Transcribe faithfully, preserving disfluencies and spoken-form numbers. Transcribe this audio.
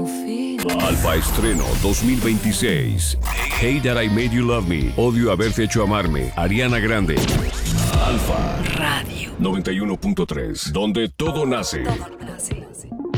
fin. Alfa Estreno dos mil veintiséis. Hey That I Made You Love Me. Odio haberte hecho amarme. Ariana Grande. Alfa Radio noventa y uno punto tres. Donde todo nace. Todo nace.